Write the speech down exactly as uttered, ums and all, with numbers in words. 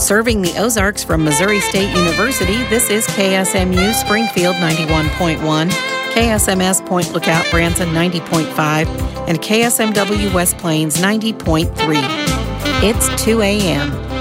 Serving the Ozarks from Missouri State University, this is K S M U Springfield ninety-one point one, K S M S Point Lookout Branson ninety point five, and K S M W West Plains ninety point three. It's two a.m.